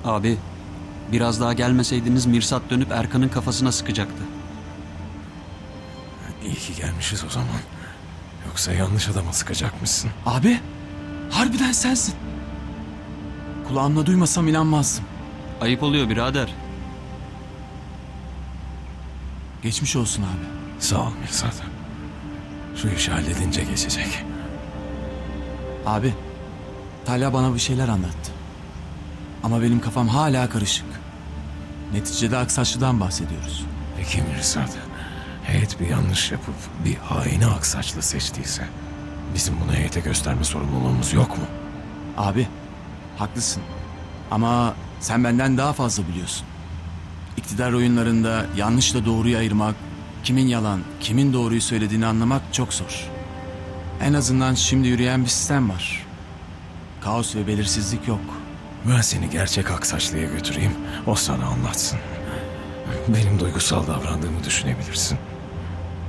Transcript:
Abi, biraz daha gelmeseydiniz Mirsat dönüp Erkan'ın kafasına sıkacaktı. İyi ki gelmişiz o zaman. Yoksa yanlış adama sıkacakmışsın. Abi, harbiden sensin. Kulağımla duymasam inanmazdım. Ayıp oluyor birader. Geçmiş olsun abi. Sağ ol Mirsad. Şu işi halledince geçecek. Abi, Talha bana bir şeyler anlattı. Ama benim kafam hala karışık. Neticede Aksaçlı'dan bahsediyoruz. Peki Mirsad, heyet bir yanlış yapıp bir haini Aksaçlı seçtiyse bizim bunu heyete gösterme sorumluluğumuz yok mu? Abi, haklısın. Ama sen benden daha fazla biliyorsun. İktidar oyunlarında yanlışla doğruyu ayırmak, kimin yalan, kimin doğruyu söylediğini anlamak çok zor. En azından şimdi yürüyen bir sistem var. Kaos ve belirsizlik yok. Ben seni gerçek Aksaçlı'ya götüreyim, o sana anlatsın. Benim duygusal davrandığımı düşünebilirsin.